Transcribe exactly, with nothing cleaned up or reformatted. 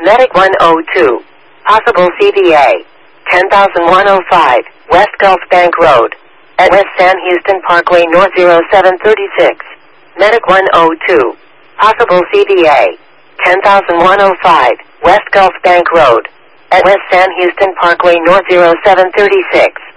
Medic one oh two. Possible C V A. ten thousand one oh five, West Gulf Bank Road. At West San Houston Parkway North zero seven three six. Medic one oh two. Possible C V A. ten thousand one oh five, West Gulf Bank Road. At West San Houston Parkway North zero seven three six.